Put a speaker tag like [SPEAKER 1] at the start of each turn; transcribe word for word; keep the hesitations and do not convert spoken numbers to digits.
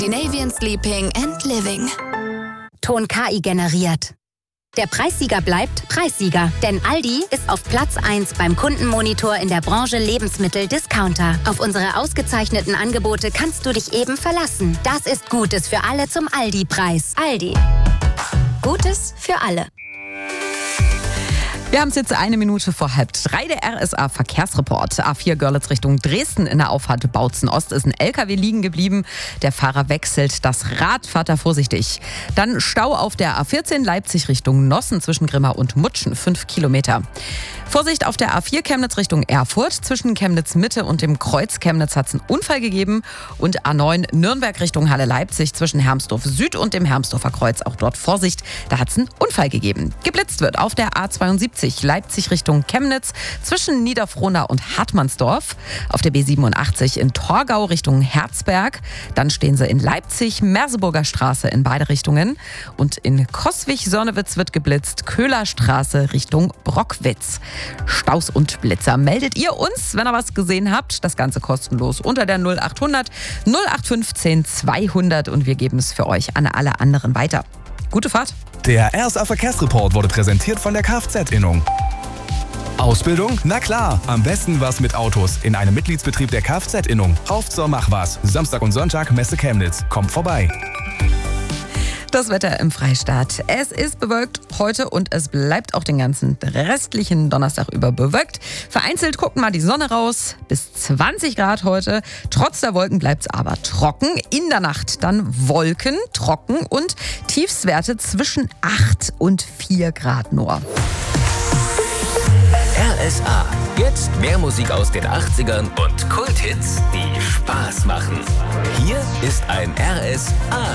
[SPEAKER 1] Scandinavian Sleeping and Living.
[SPEAKER 2] Ton K I generiert. Der Preissieger bleibt Preissieger, denn Aldi ist auf Platz eins beim Kundenmonitor in der Branche Lebensmittel-Discounter. Auf unsere ausgezeichneten Angebote kannst du dich eben verlassen. Das ist Gutes für alle zum Aldi-Preis. Aldi. Gutes für alle.
[SPEAKER 3] Wir haben es jetzt eine Minute vor halb drei, der R S A-Verkehrsreport. A vier Görlitz Richtung Dresden in der Auffahrt Bautzen Ost ist ein L K W liegen geblieben. Der Fahrer wechselt das Rad, fahrt da vorsichtig. Dann Stau auf der A vierzehn Leipzig Richtung Nossen zwischen Grimma und Mutschen, fünf Kilometer. Vorsicht auf der A vier Chemnitz Richtung Erfurt. Zwischen Chemnitz Mitte und dem Kreuz Chemnitz hat es einen Unfall gegeben. Und A neun Nürnberg Richtung Halle Leipzig zwischen Hermsdorf Süd und dem Hermsdorfer Kreuz. Auch dort Vorsicht, da hat es einen Unfall gegeben. Geblitzt wird auf der A zweiundsiebzig Leipzig Richtung Chemnitz zwischen Niederfrohna und Hartmannsdorf. Auf der B siebenundachtzig in Torgau Richtung Herzberg. Dann stehen sie in Leipzig, Merseburger Straße in beide Richtungen. Und in Coswig-Sonnewitz wird geblitzt, Köhlerstraße Richtung Brockwitz. Staus und Blitzer meldet ihr uns, wenn ihr was gesehen habt. Das Ganze kostenlos unter der null achthundert null acht fünfzehn zweihundert und wir geben es für euch an alle anderen weiter. Gute Fahrt.
[SPEAKER 4] Der R S A-Verkehrsreport wurde präsentiert von der Kfz-Innung. Ausbildung? Na klar, am besten was mit Autos in einem Mitgliedsbetrieb der Kfz-Innung. Auf zur Machwas. Samstag und Sonntag Messe Chemnitz. Kommt vorbei.
[SPEAKER 3] Das Wetter im Freistaat. Es ist bewölkt heute und es bleibt auch den ganzen restlichen Donnerstag über bewölkt. Vereinzelt guckt mal die Sonne raus. Bis zwanzig Grad heute. Trotz der Wolken bleibt es aber trocken. In der Nacht dann Wolken, trocken und Tiefstwerte zwischen acht und vier Grad nur.
[SPEAKER 5] R S A. Jetzt mehr Musik aus den achtzigern und Kulthits, die Spaß machen. Hier ist ein R S A.